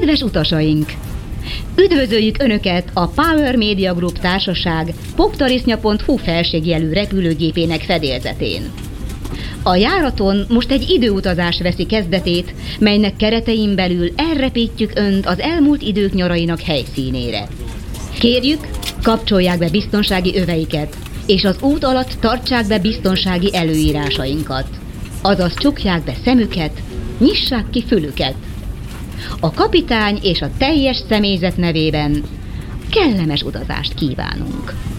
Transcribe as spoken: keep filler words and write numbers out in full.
Kedves utasaink! Üdvözöljük Önöket a Power Media Group társaság poptarisznya pont hu felségjelű repülőgépének fedélzetén. A járaton most egy időutazás veszi kezdetét, melynek keretein belül elrepítjük Önt az elmúlt idők nyarainak helyszínére. Kérjük, kapcsolják be biztonsági öveiket, és az út alatt tartsák be biztonsági előírásainkat. Azaz csukják be szemüket, nyissák ki fülüket. A kapitány és a teljes személyzet nevében kellemes utazást kívánunk!